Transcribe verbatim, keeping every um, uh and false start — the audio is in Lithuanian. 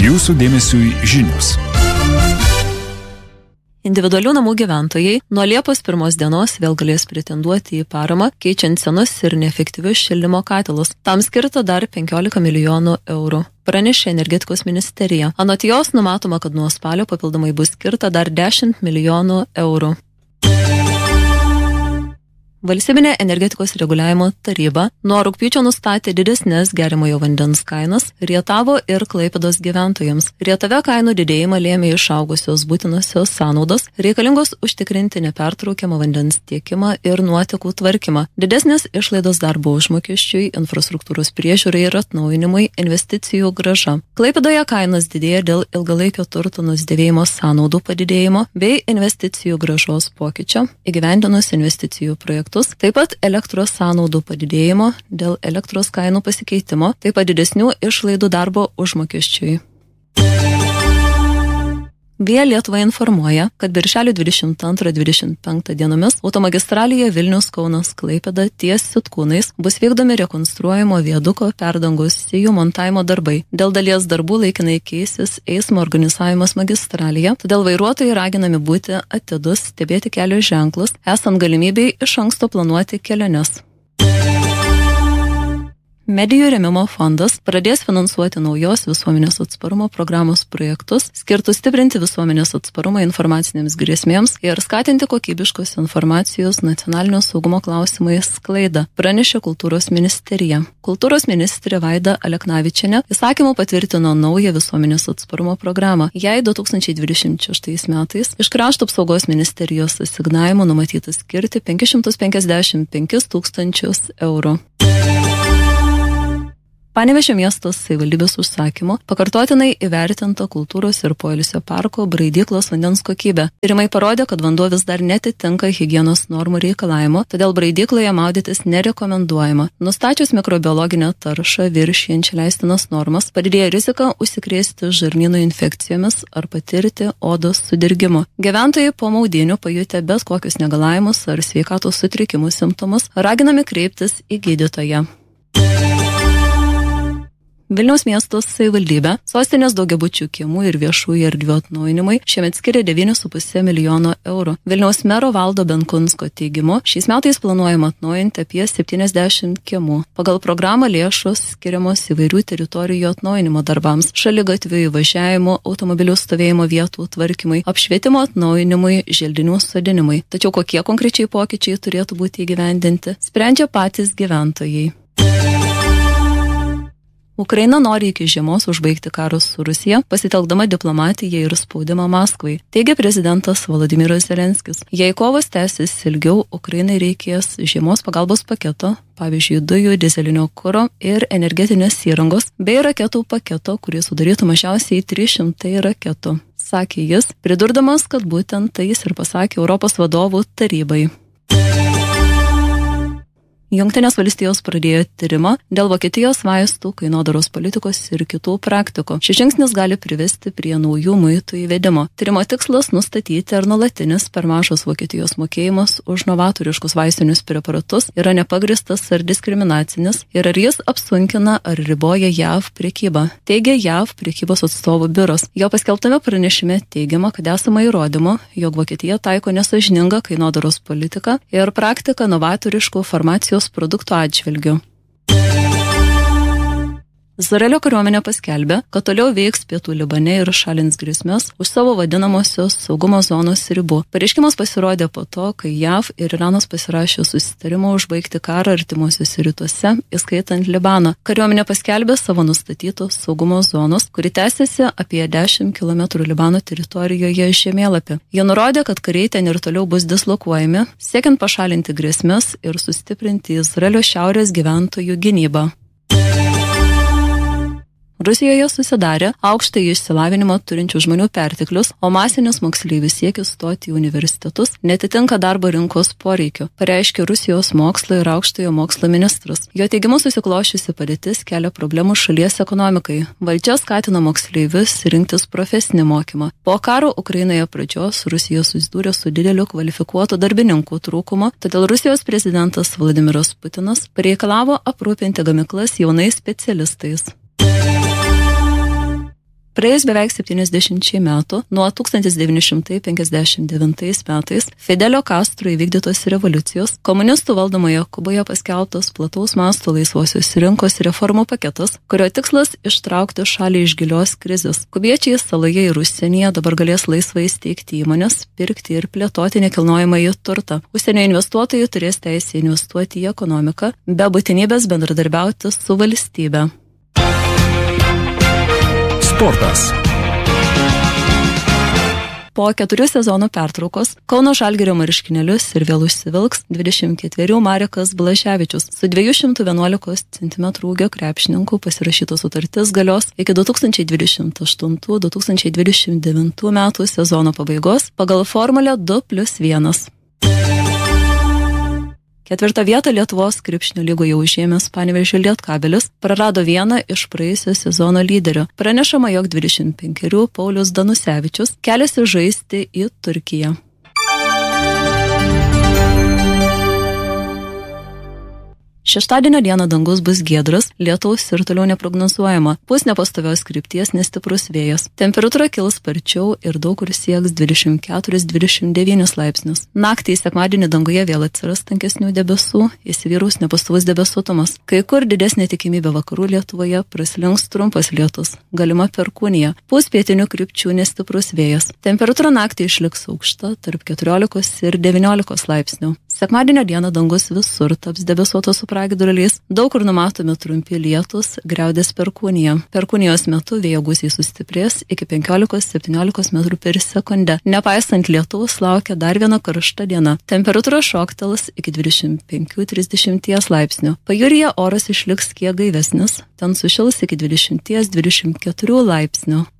Jūsų dėmesiui žinios. Individualių namų gyventojai nuo Liepos pirmos dienos vėl galės pretenduoti į paramą, keičiant senus ir neefektyvius šildymo katilus. Tam skirta dar penkiolika milijonų eurų. Pranešė energetikos ministerija. Anot jos numatoma, kad nuo spalio papildomai bus skirta dar dešimt milijonų eurų. Valstybinė energetikos reguliavimo taryba nuo rugpjūčio nustatė didesnės geriamojo vandens kainas Rietavo ir Klaipėdos gyventojams. Rietave kainų didėjimą lėmė išaugusios būtinosios sąnaudos, reikalingos užtikrinti nepertraukiamą vandens tiekimą ir nuotekų tvarkymą. Didesnės išlaidos darbo užmokesčiui, infrastruktūros priežiūrai ir atnaujinimui, investicijų grąža. Klaipėdoje kainos didėja dėl ilgalaikio turto nusidėvėjimo sąnaudų padidėjimo bei investicijų grąžos pokyčio, įgyvendinus investicijų projektus. Taip pat elektros sąnaudų padidėjimo dėl elektros kainų pasikeitimo, taip pat didesnių išlaidų darbo užmokesčiui. Via Lietuva informuoja, kad birželio dvidešimt antrą dvidešimt penktą dienomis automagistralėje Vilnius Kaunas Klaipėda ties Sitkūnais bus vykdomi rekonstruojamo viaduko perdangos sijų montavimo darbai. Dėl dalies darbų laikinai keisis eismo organizavimas magistralėje, todėl vairuotojai raginami būti atidus, stebėti kelio ženklus, esant galimybei iš anksto planuoti keliones. Medijų rėmimo fondas pradės finansuoti naujos visuomenės atsparumo programos projektus, skirtus stiprinti visuomenės atsparumą informacinėms grėsmėms ir skatinti kokybiškos informacijos nacionalinio saugumo klausimais sklaidą, pranešė Kultūros ministerija. Kultūros ministrė Vaida Aleknavičienė įsakymu patvirtino naują visuomenės atsparumo programą. Jai du tūkstančiai dvidešimt šeštais metais iš Krašto apsaugos ministerijos asignavimo numatyta skirti penkis šimtus penkiasdešimt penkis tūkstančius eurų. Panevėžio miesto savivaldybės užsakymu pakartotinai įvertinta kultūros ir poilsio parko Braidyklos vandens kokybė. Tyrimai parodė, kad vanduo vis dar netitinka higienos normų reikalavimo, todėl Braidykloje maudytis nerekomenduojama. Nustačius mikrobiologinę taršą viršijančią leistinas normas, padidėja rizika užsikrėsti žarnyno infekcijomis ar patirti odos sudirgimo. Gyventojai po maudynių pajutę bet kokius negalavimus ar sveikatos sutrikimų simptomus raginami kreiptis į gydytoją. Vilniaus miesto savivaldybė sostinės daugiabučių kiemų ir viešųjų erdvių atnaujinimui šiemet skiria devynis su puse milijono eurų. Vilniaus mero Valdo Benkunsko teigimu, šiais metais planuojama atnaujinti apie septyniasdešimt kiemų. Pagal programą lėšos skiriamos įvairių teritorijų atnaujinimo darbams, šaligatvių įvažiavimo, automobilių stovėjimo vietų tvarkymui, apšvietimo atnaujinimui, želdinių sodinimui. Tačiau kokie konkrečiai pokyčiai turėtų būti įgyvendinti, sprendžia patys gyventojai. Ukraina nori iki žiemos užbaigti karus su Rusija, pasitelkdama diplomatiją ir spaudimą Maskvai, teigia prezidentas Volodymyras Zelenskis. Jei kovos tęsis ilgiau, Ukrainai reikės žiemos pagalbos paketo, pavyzdžiui, dujų, dizelinio kuro ir energetinės įrangos, bei raketų paketo, kurie sudarytų mažiausiai trys šimtai raketų, sakė jis, pridurdamas, kad būtent tai jis ir pasakė Europos vadovų tarybai. Jungtinės valstijos pradėjo tyrimą dėl Vokietijos vaistų, kainodaros politikos ir kitų praktikų. Šis žingsnis gali privesti prie naujų muitų įvedimo. Tyrimo tikslas nustatyti, ar nuolatinis per mažas Vokietijos mokėjimas už novatoriškus vaistinius preparatus yra nepagristas ar diskriminacinis ir ar jis apsunkina ar riboja J A V prekybą, teigia J A V prekybos atstovų biuras. Jo paskelbtame pranešime teigiama, kad esama įrodymų, jog Vokietija taiko nesąžiningą kainodaros politiką ir praktiką novatoriškų farmacijos produktų atžvilgių. Izraelio kariuomenė paskelbė, kad toliau veiks pietų Libane ir šalins grėsmes už savo vadinamosios saugumo zonos ribų. Pareiškimas pasirodė po to, kai J A V ir Iranas pasirašė susitarimą užbaigti karą artimuosiuose rytuose, įskaitant Libaną. Kariuomenė paskelbė savo nustatytos saugumo zonos, kuri tęsiasi apie dešimt kilometrų Libano teritorijoje žemėlapį. Jie nurodė, kad kariai ten ir toliau bus dislokuojami, siekiant pašalinti grėsmes ir sustiprinti Izraelio šiaurės gyventojų gynybą. Rusijoje susidarė aukštą išsilavinimą turinčių žmonių perteklius, o masinis moksleivių siekis stoti į universitetus netitinka darbo rinkos poreikių, pareiškė Rusijos mokslo ir aukštojo mokslo ministras. Jo teigimu susiklošiusi padėtis kelia problemų šalies ekonomikai. Valdžia skatina moksleivius rinktis profesinį mokymą. Po karo Ukrainoje pradžios Rusija susidūrė su dideliu kvalifikuotų darbininkų trūkumu, todėl Rusijos prezidentas Vladimiras Putinas pareikalavo aprūpinti gamyklas jaunais specialistais. Praėjus beveik septyniasdešimčiai metų, nuo tūkstantis devyni šimtai penkiasdešimt devintais metais Fidelio Castro įvykdytos revoliucijos, komunistų valdomoje Kuboje paskelbtos plataus masto laisvosios rinkos reformų paketas, kurio tikslas ištraukti šalį iš gilios krizės. Kubiečiai saloje ir užsienyje dabar galės laisvai steigti įmonės, pirkti ir plėtoti nekilnojamąjį turtą. Užsienio investuotojai turės teisę investuoti į ekonomiką, be būtinybės bendradarbiauti su valstybe. Sportas. Po keturių sezonų pertraukos Kauno Žalgirio marškinėlius ir vėl užsivilks dvidešimt ketverių Marekas Blaževičius. Su dviejų šimtų vienuolikos centimetrų ūgio krepšininku pasirašyta sutartis galios iki du tūkstančiai dvidešimt aštuntų - du tūkstančiai dvidešimt devintų metų sezono pabaigos pagal formulę du plius vienas. Ketvirtą vietą Lietuvos krepšinio lygoje užėmęs Panevėžio Lietkabelis prarado vieną iš praėjusio sezono lyderio. Pranešama, jog dvidešimt penkerių Paulius Danusevičius keliasi žaisti į Turkiją. Šeštadienio dieną dangus bus giedras, lietaus ir toliau neprognozuojama. Pūs nepastovios krypties nestiprus vėjas. Temperatūra kils sparčiau ir daug kur sieks dvidešimt keturis - dvidešimt devynis laipsnius. Naktį į sekmadienį danguje vėl atsiras tankesnių debesų, įsivyraus nepastovus debesuotumas. Kai kur didesnė tikimybė vakarų Lietuvoje praslinks trumpas lietus, galima perkūnija. Pūs pietinių krypčių nestiprus vėjas. Temperatūra naktį išliks aukšta tarp keturiolikos ir devyniolikos laipsnių. Sekmadienio dieną dangus visur taps debesuotos su pragiedruliais, daug kur numatomi trumpi lietus, griaudės perkūnija. Perkūnijos metu vėjo gūsiai sustiprės iki penkiolikos septyniolikos metrų per sekundę. Nepaisant lietaus laukia dar viena karšta diena. Temperatūra šoktels iki dvidešimt penkių - trisdešimties laipsnių. Pajūryje oras išliks kiek gaivesnis, ten sušils iki dvidešimt - dvidešimt keturių laipsnių.